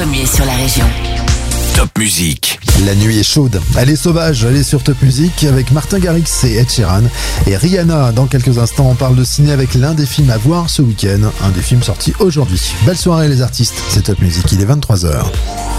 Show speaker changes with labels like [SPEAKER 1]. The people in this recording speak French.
[SPEAKER 1] premier sur la région.
[SPEAKER 2] Top Music.
[SPEAKER 3] La nuit est chaude, elle est sauvage, elle est sur Top Music avec Martin Garrix et Ed Sheeran et Rihanna. Dans quelques instants, on parle de ciné avec l'un des films à voir ce week-end, un des films sortis aujourd'hui. Belle soirée les artistes, c'est Top Music, il est 23h.